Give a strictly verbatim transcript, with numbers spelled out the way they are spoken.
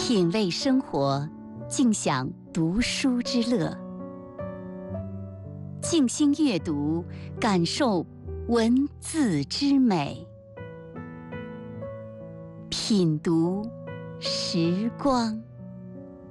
品味生活，尽享读书之乐。静心阅读，感受文字之美。品读时光。